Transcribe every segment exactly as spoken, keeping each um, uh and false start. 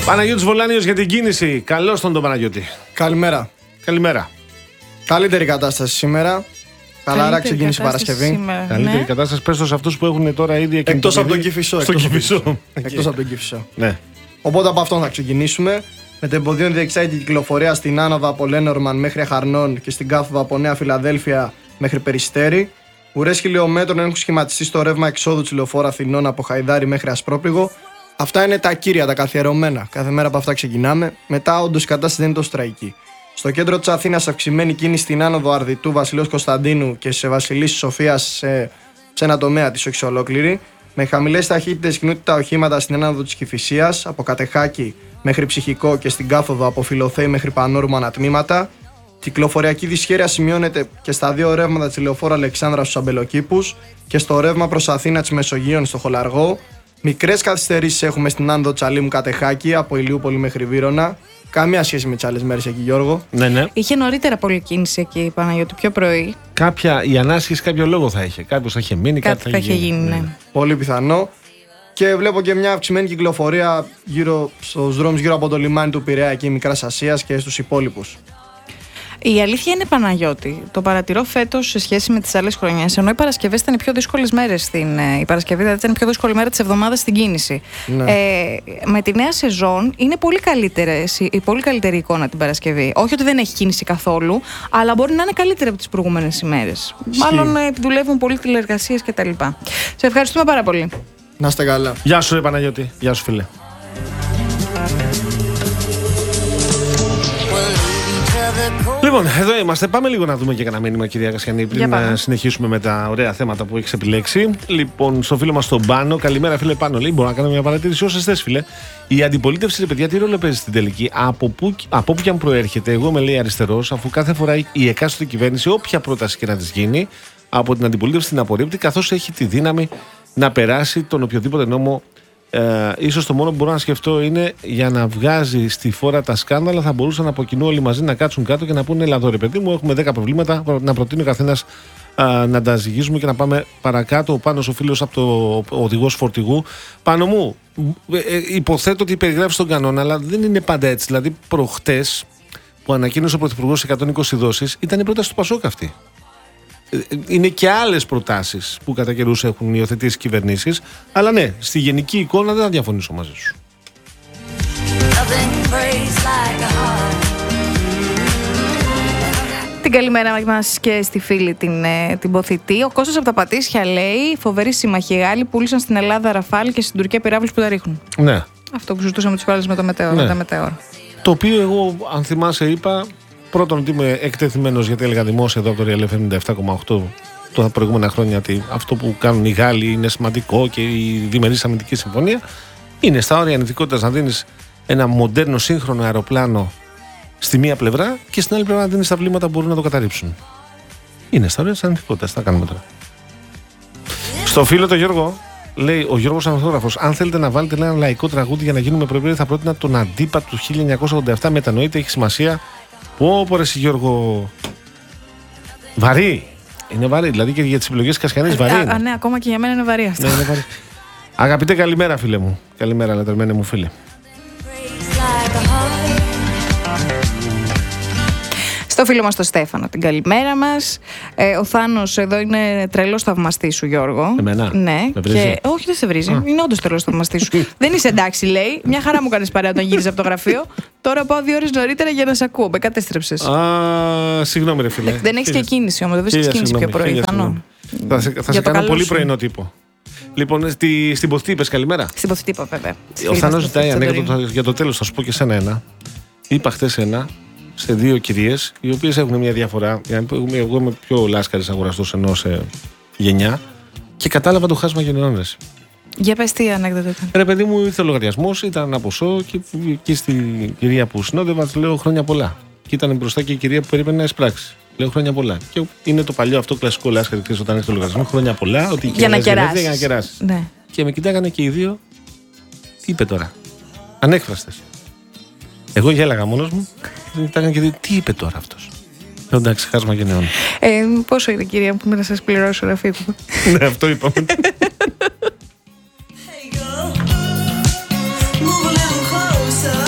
Παναγιώτης Βολάνιος για την κίνηση. Καλώς τον τον Παναγιώτη. Καλημέρα. Καλημέρα. Καλύτερη κατάσταση σήμερα. Καλά, ξεκίνησε η Παρασκευή. Σήμερα, Καλύτερη ναι. κατάσταση. Πες το σε αυτούς που έχουν τώρα ήδη εκτός από τον Κηφισό. Εκτός από τον Κηφισό. Ναι. Οπότε από αυτόν θα ξεκινήσουμε. Με το εμποδίον διεξάγει την κυκλοφορία στην άνοδο από Λένορμαν μέχρι Αχαρνών και στην κάθοδο από Νέα Φιλαδέλφια μέχρι Περιστέρι. Ουρές χιλιόμετρων έχουν σχηματιστεί στο ρεύμα εξόδου της λεωφόρου Αθηνών από Χαϊδάρι μέχρι Ασπρόπληγο. Αυτά είναι τα κύρια, τα καθιερωμένα. Κάθε μέρα από αυτά ξεκινάμε. Μετά, όντως, η κατάσταση δεν είναι τόσο τραγική. Στο κέντρο της Αθήνας, αυξημένη κίνηση στην άνοδο Αρδιτού Βασιλέως Κωνσταντίνου και σε Βασιλίσσης Σοφίας σε, σε ένα τομέα της, όχι σε ολόκληρη. Με χαμηλές ταχύτητες κινούνται τα οχήματα στην άνοδο της Κηφισίας, από Κατεχάκη μέχρι Ψυχικό και στην κάθοδο από Φιλοθέη μέχρι Πανόρμου ανατμήματα. Κυκλοφοριακή δυσχέρεια σημειώνεται και στα δύο ρεύματα της λεωφόρου Αλεξάνδρα στους Αμπελοκήπους και στο ρεύμα προς Αθήνα της Μεσογείων στο Χολαργό. Μικρές καθυστερήσεις έχουμε στην άνοδο Τσαλίμου Κατεχάκη από Ηλιούπολη μέχρι Βύρωνα. Καμία σχέση με τις άλλες μέρες εκεί, Γιώργο. Ναι, ναι. Είχε νωρίτερα πολλή κίνηση εκεί, Παναγιώτη, πιο πρωί. Κάποια, η ανάσχεση κάποιο λόγο θα είχε. Κάποιος θα είχε μείνει, κάτι, κάτι θα είχε γίνει. γίνει ναι. Ναι. Πολύ πιθανό. Και βλέπω και μια αυξημένη κυκλοφορία γύρω στους δρόμους γύρω από το λιμάνι του Πειραιά εκεί Μικράς Ασίας και στους υπόλοιπους. Η αλήθεια είναι, Παναγιώτη, το παρατηρώ φέτος σε σχέση με τις άλλες χρονιές. Ενώ οι Παρασκευές ήταν οι πιο δύσκολες μέρες στην. Η Παρασκευή δηλαδή ήταν η πιο δύσκολη μέρα της εβδομάδας στην κίνηση. Ναι. Ε, με τη νέα σεζόν είναι πολύ, η πολύ καλύτερη εικόνα την Παρασκευή. Όχι ότι δεν έχει κίνηση καθόλου, αλλά μπορεί να είναι καλύτερη από τις προηγούμενες ημέρες. Μάλλον ε, δουλεύουν πολύ τηλεεργασίες κτλ. Σε ευχαριστούμε πάρα πολύ. Να είστε καλά. Γεια σου, ρε Παναγιώτη. Γεια σου, φίλε. Λοιπόν, εδώ είμαστε. Πάμε λίγο να δούμε και κανένα μήνυμα, κυρία Κασιανή, πριν να συνεχίσουμε με τα ωραία θέματα που έχεις επιλέξει. Λοιπόν, στο φίλο μας τον Πάνο, καλημέρα, φίλε Πάνο. Λέει: μπορώ να κάνω μια παρατήρηση όσες θες, φίλε. Η αντιπολίτευση, ρε παιδιά, τι ρόλο παίζει στην τελική. Από πού, από πού και αν προέρχεται, εγώ με λέει αριστερός, αφού κάθε φορά η εκάστοτε κυβέρνηση, όποια πρόταση και να της γίνει, από την αντιπολίτευση την απορρίπτει, καθώς έχει τη δύναμη να περάσει τον οποιοδήποτε νόμο. Ε, ίσως το μόνο που μπορώ να σκεφτώ είναι για να βγάζει στη φόρα τα σκάνδαλα θα μπορούσαν από κοινού όλοι μαζί να κάτσουν κάτω και να πούνε: ελά, εδώ ρε παιδί μου, έχουμε δέκα προβλήματα. Να προτείνει ο καθένας να τα ζυγίζουμε και να πάμε παρακάτω. Ο Πάνος, ο φίλος από το οδηγός φορτηγού. Πάνω μου, ε, ε, υποθέτω ότι περιγράφει τον κανόνα, αλλά δεν είναι πάντα έτσι. Δηλαδή, προχτές που ανακοίνωσε ο Πρωθυπουργός εκατόν είκοσι δόσεις, ήταν η πρόταση του Πασόκ αυτή. Είναι και άλλες προτάσεις που κατά καιρούς έχουν υιοθετήσει κυβερνήσεις. Αλλά ναι, στη γενική εικόνα δεν θα διαφωνήσω μαζί σου. Την καλημέρα μας και στη φίλη την, την Ποθητή. Ο Κώστας από τα Πατήσια λέει: φοβερή συμμαχία. Οι Γάλλοι πούλησαν στην Ελλάδα Ραφάλ και στην Τουρκία πυράβλους που τα ρίχνουν. Ναι. Αυτό που συζητούσαμε τις φορές με το μετέωρο. Ναι. μετέωρο. Το οποίο εγώ, αν θυμάσαι, είπα. Πρώτον, ότι είμαι εκτεθειμένος, γιατί έλεγα δημόσια εδώ από το Real εφ εμ ενενήντα επτά κόμμα οκτώ τα προηγούμενα χρόνια ότι αυτό που κάνουν οι Γάλλοι είναι σημαντικό και η διμερής αμυντική συμφωνία. Είναι στα όρια ανηθικότητας να δίνεις ένα μοντέρνο σύγχρονο αεροπλάνο στη μία πλευρά και στην άλλη πλευρά να δίνεις τα βλήματα που μπορούν να το καταρρύψουν. Είναι στα όρια της ανηθικότητας. Τι θα κάνουμε τώρα. Στο φίλο το Γιώργο, λέει ο Γιώργος Ανθόγραφος: αν θέλετε να βάλετε ένα λαϊκό τραγούδι για να γίνουμε προπήροι, θα πρότεινα τον Αντίπα του χίλια εννιακόσια ογδόντα επτά. Μετανοείται, έχει σημασία. Πω πω ρε Γιώργο. Βαρύ. Είναι βαρύ, δηλαδή και για τις επιλογές Κασιανής βαρύ. Α, ναι, ακόμα και για μένα είναι βαρύ αυτό. Ναι, είναι βαρύ. Αγαπητέ, καλημέρα φίλε μου. Καλημέρα, λατρεμένε μου φίλε. Στο φίλο μας τον Στέφανο, την καλημέρα μας. Ε, ο Θάνος εδώ είναι τρελός θαυμαστής σου, Γιώργο. Εμένα. Ναι. Και... όχι, δεν σε βρίζει. Α. Είναι όντως τρελός θαυμαστής σου. Δεν είσαι εντάξει, λέει. Μια χαρά μου κάνεις παρέα όταν γύριζε από το γραφείο. Τώρα πάω δύο ώρες νωρίτερα για να σε ακούω. Με κατέστρεψες. Α, συγγνώμη, ρε φίλε. Δεν έχεις και κίνηση όμως. Δεν βρίσκεις κίνηση πιο πρωί. Θα σε, θα σε κάνω πολύ πρωινό τύπο. Λοιπόν, στη, στην Ποθητή είπες καλημέρα. Στην Ποθητή είπα, βέβαια. Ο Θάνος ζητάει ανέκδοτο για το τέλος. Θα σου πω και σένα ένα. Είπα χθες ένα σε δύο κυρίες, οι οποίες έχουν μια διαφορά. Εγώ είμαι πιο λάσκαρης αγοραστός ενώ σε γενιά και κατάλαβα το χάσμα γενναιών. Για πες τι ανέκδοτο ήταν. Ρε παιδί μου, ήρθε ο λογαριασμός, ήταν ένα ποσό και εκεί στην κυρία που συνόδευα του λέω χρόνια πολλά. Και ήταν μπροστά και η κυρία που περίμενε να εισπράξει. Λέω χρόνια πολλά. Και είναι το παλιό αυτό κλασικό λάσκαρη όταν έχει το λογαριασμό. Χρόνια πολλά, ότι για να κεράσεις. Για να κεράσεις. Ναι. Και με κοιτάγανε και οι δύο. Τι είπε τώρα. Ανέκφραστες. Εγώ γέλαγα μόνος μου. Με κοιτάγανε και δύο. Τι είπε τώρα αυτός. Λέω εντάξει, χάσμα γενναιών. Ε, πόσο είναι, κυρία, που με να σας πληρώσω να φύγουμε. Ναι, αυτό είπαμε. Move a little closer.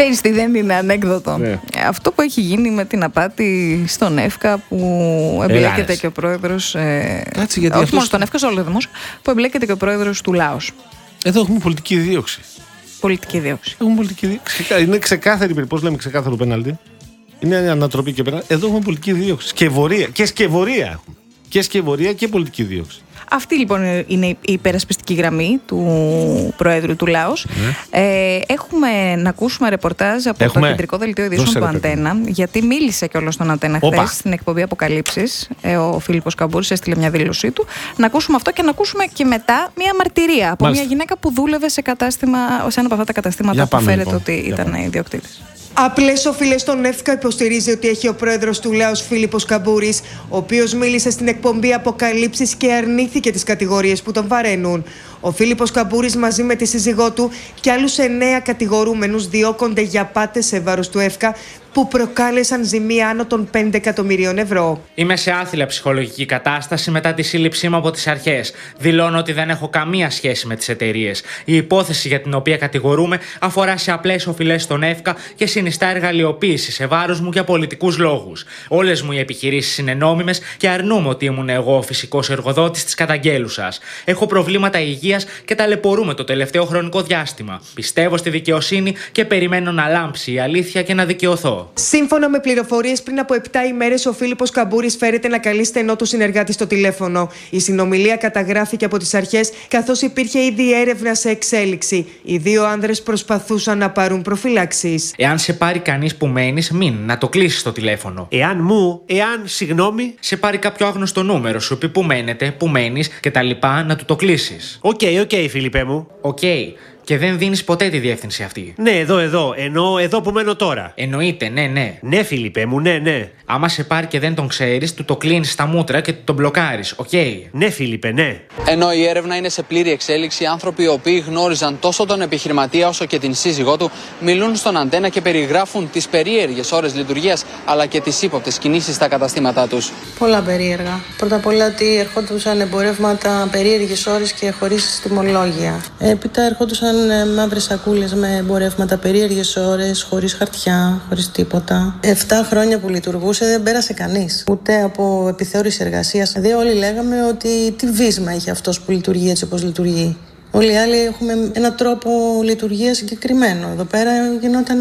Ξέρεις τι δεν είναι ανέκδοτο? Ναι. Αυτό που έχει γίνει με την απάτη στον ΕΦΚΑ που εμπλέκεται Έλα, και ο πρόεδρος. Ε, Κάτσε, γιατί όχι αυτός... μόνο στον ΕΦΚΑ, σε όλο το δημόσιο, που εμπλέκεται και ο πρόεδρος του Λάος. Εδώ έχουμε πολιτική δίωξη. Πολιτική δίωξη. Έχουμε πολιτική δίωξη. Είναι ξεκάθαρη, πώς λέμε ξεκάθαρο πέναλτι. Είναι ανατροπή και πέναλτι. Εδώ έχουμε πολιτική δίωξη. Σκευωρία. Και σκευωρία έχουμε. Και σκευωρία και πολιτική δίωξη. Αυτή λοιπόν είναι η υπερασπιστική γραμμή του Προέδρου του Λάος. Ναι. Ε, έχουμε να ακούσουμε ρεπορτάζ από έχουμε. το κεντρικό δελτίο ειδήσεων του Αντένα, γιατί μίλησε κιόλας στον Αντένα χθες στην εκπομπή Αποκαλύψεις. Ε, ο Φίλιππος Καμπούρης έστειλε μια δήλωσή του. Να ακούσουμε αυτό και να ακούσουμε και μετά μια μαρτυρία από Μάλιστα. μια γυναίκα που δούλευε σε, κατάστημα, σε ένα από αυτά τα καταστήματα Για που πάμε, φέρεται λοιπόν. ότι ήταν ιδιοκτήτης. Απλές οφειλές στον ΕΦΚΑ υποστηρίζει ότι έχει ο πρόεδρος του Λάος Φίλιππος Καμπούρης, ο οποίος μίλησε στην εκπομπή Αποκαλύψεις και αρνήθηκε τις κατηγορίες που τον βαραίνουν. Ο Φίλιππος Καμπούρης μαζί με τη σύζυγό του και άλλους εννέα κατηγορούμενους διώκονται για απάτες σε βάρος του ΕΦΚΑ που προκάλεσαν ζημία άνω των πέντε εκατομμυρίων ευρώ. Είμαι σε άθλια ψυχολογική κατάσταση μετά τη σύλληψή μου από τις αρχές. Δηλώνω ότι δεν έχω καμία σχέση με τις εταιρείες. Η υπόθεση για την οποία κατηγορούμε αφορά σε απλές οφειλές στον ΕΦΚΑ και συνιστά εργαλειοποίηση σε βάρος μου για πολιτικούς λόγους. Όλες μου οι επιχειρήσεις είναι νόμιμες και αρνούμαι ότι ήμουν εγώ ο φυσικός εργοδότης της καταγγέλουσας. Έχω προβλήματα υγείας και ταλαιπωρούμε το τελευταίο χρονικό διάστημα. Πιστεύω στη δικαιοσύνη και περιμένω να λάμψει η αλήθεια και να δικαιωθώ. Σύμφωνα με πληροφορίες, πριν από επτά ημέρες ο Φίλιππος Καμπούρης φέρεται να καλεί στενό του συνεργάτη στο τηλέφωνο. Η συνομιλία καταγράφηκε από τις αρχές, καθώς υπήρχε ήδη έρευνα σε εξέλιξη. Οι δύο άνδρες προσπαθούσαν να πάρουν προφυλάξεις. Εάν σε πάρει κανείς που μένεις, μην να το κλείσεις το τηλέφωνο. Εάν μου, εάν συγγνώμη. Σε πάρει κάποιο άγνωστο νούμερο, σου πει που μένετε, που μένεις κτλ. Να του το κλείσεις. Οκ, okay, οκ, okay, Φίλιππε μου. Οκ. Okay. Και δεν δίνεις ποτέ τη διεύθυνση αυτή. Ναι, εδώ, εδώ. Ενώ εδώ που μένω τώρα. Εννοείται, ναι, ναι. Ναι, Φίλιππε μου, ναι, ναι. Άμα σε πάρει και δεν τον ξέρεις, του το κλείνεις στα μούτρα και του τον μπλοκάρεις. Οκ. Okay. Ναι, Φίλιππε, ναι. Ενώ η έρευνα είναι σε πλήρη εξέλιξη, οι άνθρωποι οι οποίοι γνώριζαν τόσο τον επιχειρηματία όσο και την σύζυγό του μιλούν στον Αντένα και περιγράφουν τις περίεργες ώρες λειτουργίας αλλά και τις ύποπτες κινήσεις στα καταστήματά τους. Πολλά περίεργα. Πρώτα απ' όλα ότι ερχόντουσαν εμπορεύματα περίεργες ώρες και χωρίς τιμολόγια. Έπειτα ερχόντουσαν μαύρες σακούλες με εμπορεύματα περίεργες ώρες, χωρίς χαρτιά, χωρίς τίποτα. Εφτά χρόνια που λειτουργούσε δεν πέρασε κανείς. Ούτε από επιθεώρηση εργασίας. Δηλαδή όλοι λέγαμε ότι τι βίσμα έχει αυτός που λειτουργεί έτσι όπως λειτουργεί. Όλοι οι άλλοι έχουμε έναν τρόπο λειτουργίας συγκεκριμένο. Εδώ πέρα γινόταν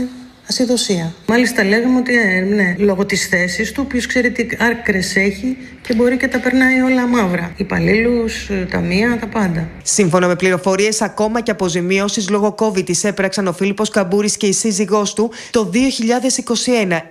ασυδοσία. Μάλιστα λέγαμε ότι ε, ναι, λόγω της θέσης του, ποιος ξέρει τι άκρες έχει και μπορεί και τα περνάει όλα μαύρα. Υπαλλήλους, ταμεία, τα πάντα. Σύμφωνα με πληροφορίες, ακόμα και αποζημιώσεις λόγω COVID τις έπραξαν ο Φίλιππος Καμπούρης και η σύζυγός του το δύο χιλιάδες είκοσι ένα.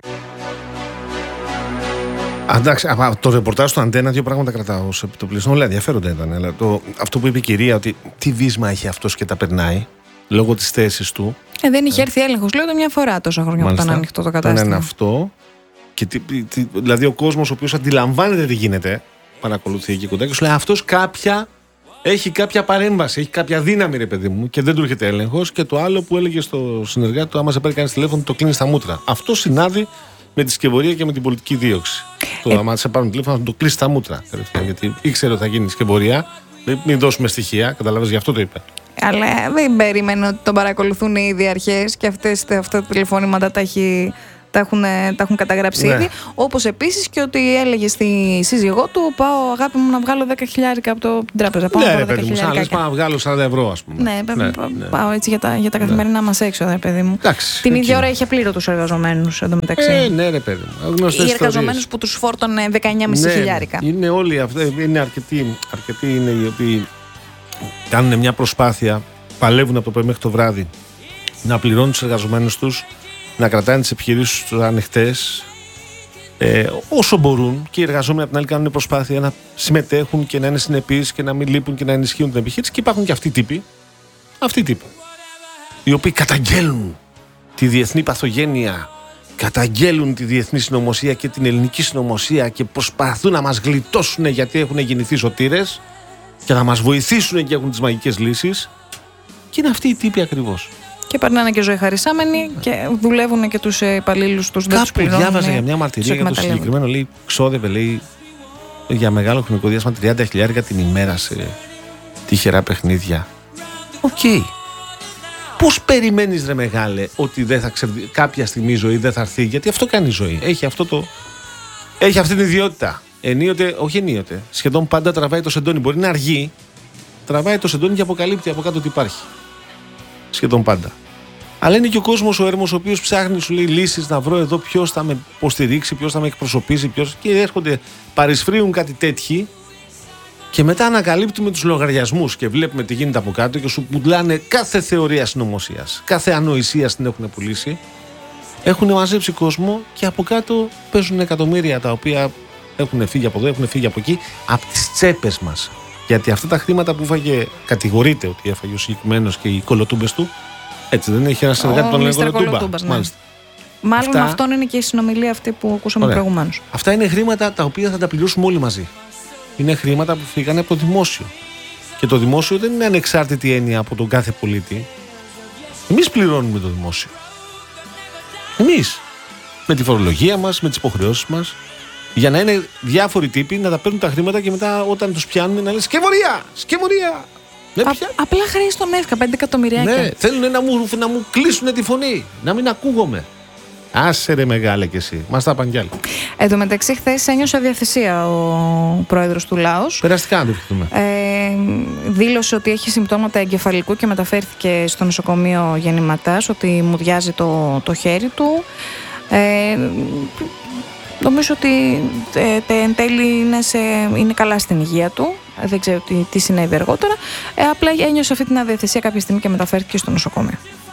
Εντάξει, από το ρεπορτάζ του Αντένα δύο πράγματα κρατάω ως επιτοπλισμό. Όλα ενδιαφέροντα ήταν. Αλλά το, αυτό που είπε η κυρία, ότι τι βίσμα έχει αυτός και τα περνάει λόγω της θέσης του. Ε, δεν είχε έρθει έλεγχος, λέω, το μια φορά τόσα χρόνια που ήταν ανοιχτό το κατάστημα. Δεν είναι αυτό. Και τι, τι, δηλαδή ο κόσμος ο οποίος αντιλαμβάνεται τι γίνεται, παρακολουθεί εκεί κοντά και σου λέει αυτός κάποια, έχει κάποια παρέμβαση, έχει κάποια δύναμη, ρε παιδί μου, και δεν του έρχεται έλεγχος. Και το άλλο που έλεγε στο συνεργάτη του, άμα σε πάρει κανείς τηλέφωνο, το κλείνει στα μούτρα. Αυτό συνάδει με τη σκευωρία και με την πολιτική δίωξη. Ε, το άμα σε πάρουν τηλέφωνο, να το κλείσει στα μούτρα. Γιατί ήξερε ότι θα γίνει σκευωρία. Μην δώσουμε στοιχεία, καταλαβαίνεις, γι' αυτό το είπε. Αλλά δεν περίμενε ότι τον παρακολουθούν οι ίδιοι αρχές και αυτές, αυτά τα τηλεφώνηματα τα, έχει, τα, έχουν, τα έχουν καταγράψει ναι. ήδη. Όπως επίσης και ότι έλεγε στη σύζυγό του, πάω αγάπη μου να βγάλω δέκα χιλιάρικα από το τράπεζα. Πάω ναι, ρε παιδί μου, σαν λες πάω να βγάλω σαράντα ευρώ, ας πούμε. Ναι, ναι, ναι. Πάω έτσι για τα, για τα καθημερινά ναι. μας έξοδα, ρε παιδί μου. Εντάξει, την εκεί. ίδια ώρα είχε απλήρωτους εργαζομένους εντωμεταξύ. Ε, ναι, ρε παιδί μου. Γνωστές οι εργαζομένους που τους φόρτωνε δεκαεννιά και μισό χιλιάρικα. Ναι, είναι όλοι αυτοί, είναι αρκετοί, αρκετοί είναι οι οποίοι κάνουν μια προσπάθεια. Παλεύουν από το πρωί μέχρι το βράδυ να πληρώνουν τους εργαζομένους τους, να κρατάνε τις επιχειρήσεις τους ανοιχτές ε, όσο μπορούν, και οι εργαζόμενοι από την άλλη κάνουν προσπάθεια να συμμετέχουν και να είναι συνεπείς και να μην λείπουν και να ενισχύουν την επιχείρηση. Και υπάρχουν και αυτοί οι τύποι, αυτοί οι τύποι, οι οποίοι καταγγέλνουν τη διεθνή παθογένεια, καταγγέλνουν τη διεθνή συνωμοσία και την ελληνική συνωμοσία και προσπαθούν να μας γλιτώσουν γιατί έχουν γεννηθεί σωτήρες και να μας βοηθήσουν και έχουν τις μαγικές λύσεις. Και είναι αυτοί οι τύποι ακριβώς. Και περνάνε και ζωή χαρισάμενοι και δουλεύουν και τους υπαλλήλους τους. Δεν τους πληρώνουν. Κάπου διάβαζα για μια μαρτυρία για το συγκεκριμένο. Λέει, ξόδευε, λέει, για μεγάλο χρονικό διάστημα τριάντα χιλιάρικα την ημέρα σε τυχερά παιχνίδια. Οκ. Okay. Πώς περιμένεις, ρε μεγάλε, ότι δεν θα ξερδι... κάποια στιγμή η ζωή δεν θα έρθει? Γιατί αυτό κάνει η ζωή. Έχει, αυτό το... Έχει αυτή την ιδιότητα. Ενίοτε, όχι ενίοτε. Σχεδόν πάντα τραβάει το σεντόνι. Μπορεί να αργεί, τραβάει το σεντόνι και αποκαλύπτει από κάτω τι υπάρχει. Σχεδόν πάντα. Αλλά είναι και ο κόσμος ο έρμος, ο οποίος ψάχνει, σου λέει λύσεις, να βρω εδώ ποιος θα με υποστηρίξει, ποιος θα με εκπροσωπήσει, ποιος. Και έρχονται, παρισφρίουν κάτι τέτοιοι. Και μετά ανακαλύπτουμε τους λογαριασμούς και βλέπουμε τι γίνεται από κάτω και σου πουλάνε κάθε θεωρία συνωμοσίας, κάθε ανοησία την έχουν πουλήσει. Έχουν μαζέψει κόσμο και από κάτω παίζουν εκατομμύρια τα οποία έχουν φύγει από εδώ, έχουν φύγει από εκεί, από τις τσέπες μας. Γιατί αυτά τα χρήματα που φάγε, κατηγορείται ότι έφαγε ο συγκεκριμένος και οι κολοτούμπες του, έτσι δεν έχει ένα συνεργάτη που τον λένε κολοτούμπα. Ναι. Μάλιστα. Μάλλον αυτά... αυτόν είναι και η συνομιλία αυτή που ακούσαμε προηγουμένως. Αυτά είναι χρήματα τα οποία θα τα πληρώσουμε όλοι μαζί. Είναι χρήματα που φύγανε από το δημόσιο. Και το δημόσιο δεν είναι ανεξάρτητη έννοια από τον κάθε πολίτη. Εμείς πληρώνουμε το δημόσιο. Εμείς. Με τη φορολογία μας, με τις υποχρεώσεις μας. Για να είναι διάφοροι τύποι να τα παίρνουν τα χρήματα και μετά όταν τους πιάνουν να λένε σκευωρία! Σκευωρία! Ναι, Α, απλά χρέη στον ΕΦΚΑ, πέντε εκατομμυριάκια. Ναι, θέλουν να μου, να μου κλείσουν τη φωνή, να μην ακούγομαι. Άσε ρε μεγάλε κι εσύ, μας τα πάνε κι άλλοι. Εν τω μεταξύ, χθες ένιωσε αδιαθεσία ο πρόεδρος του ΛΑΟΣ. Περαστικά να το ευχηθούμε. Ε, δήλωσε ότι έχει συμπτώματα εγκεφαλικού και μεταφέρθηκε στο νοσοκομείο γεννηματάς, ότι μου διάζει το, το χέρι του. Ε, νομίζω ότι ε, εν τέλει είναι, σε, είναι καλά στην υγεία του. Δεν ξέρω τι, τι συνέβη αργότερα. Ε, απλά ένιωσε αυτή την αδιαθεσία κάποια στιγμή και μεταφέρθηκε στο νοσοκομείο.